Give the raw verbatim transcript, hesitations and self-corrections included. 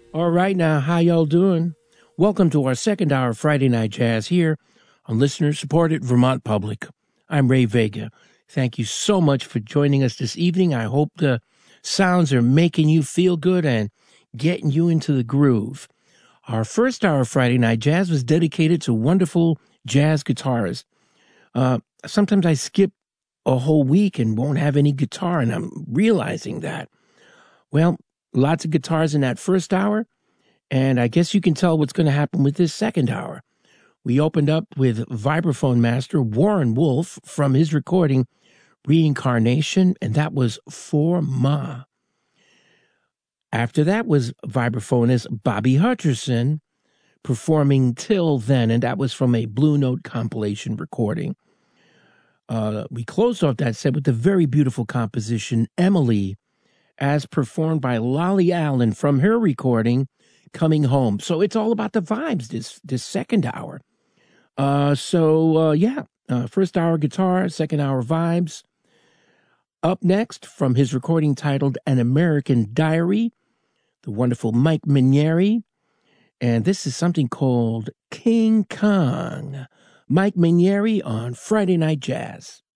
All right, now, how y'all doing? Welcome to our second hour of Friday Night Jazz here on listener-supported Vermont Public. I'm Ray Vega. Thank you so much for joining us this evening. I hope the sounds are making you feel good and getting you into the groove. Our first hour of Friday Night Jazz was dedicated to wonderful jazz guitarists. Uh, sometimes I skip a whole week and won't have any guitar, and I'm realizing that. Well, lots of guitars in that first hour, and I guess you can tell what's going to happen with this second hour. We opened up with vibraphone master Warren Wolf from his recording Reincarnation, and that was For Ma. After that was vibraphonist Bobby Hutcherson performing Till Then, and that was from a Blue Note compilation recording. Uh, we closed off that set with the very beautiful composition Emily, as performed by Lolly Allen from her recording Coming Home. So it's all about the vibes this this second hour. Uh, so, uh, yeah, uh, first hour guitar, second hour vibes. Up next, from his recording titled An American Diary, the wonderful Mike Mainieri. And this is something called King Kong. Mike Mainieri on Friday Night Jazz.